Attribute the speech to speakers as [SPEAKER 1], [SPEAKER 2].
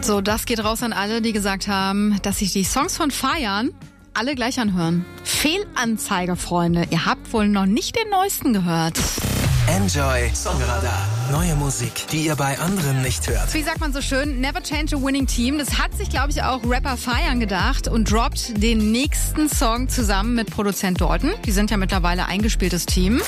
[SPEAKER 1] So, das geht raus an alle, die gesagt haben, dass sich die Songs von Feiern alle gleich anhören. Fehlanzeige, Freunde. Ihr habt wohl noch nicht den neuesten gehört.
[SPEAKER 2] Enjoy Songradar. Neue Musik, die ihr bei anderen nicht hört.
[SPEAKER 1] Wie sagt man so schön? Never change a winning team. Das hat sich, glaube ich, auch Rapper Feiern gedacht und droppt den nächsten Song zusammen mit Produzent Dalton. Die sind ja mittlerweile eingespieltes Team.